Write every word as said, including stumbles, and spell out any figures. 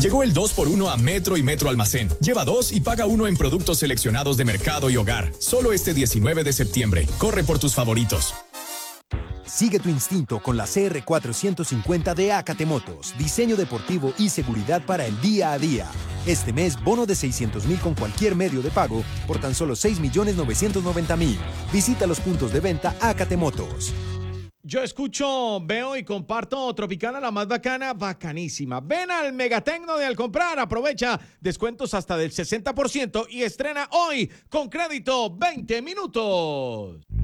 Llegó el dos por uno a Metro y Metro Almacén. Lleva dos y paga uno en productos seleccionados de mercado y hogar. Solo este diecinueve de septiembre. Corre por tus favoritos. Sigue tu instinto con la C R cuatrocientos cincuenta de Acate Motos. Diseño deportivo y seguridad para el día a día. Este mes, bono de seiscientos mil con cualquier medio de pago por tan solo seis millones novecientos noventa mil. Visita los puntos de venta Acate Motos. Yo escucho, veo y comparto Tropicana, la más bacana, bacanísima. Ven al Megatecno de Al Comprar, aprovecha descuentos hasta del sesenta por ciento y estrena hoy con crédito veinte minutos.